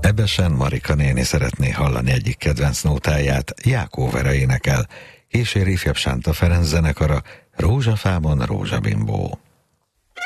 Ebesen Marika néni szeretné hallani egyik kedvenc nótáját, Jákó Vera énekel, kísér ifjabb Sánta Ferenc zenekara, Rózsafában rózsabimbó.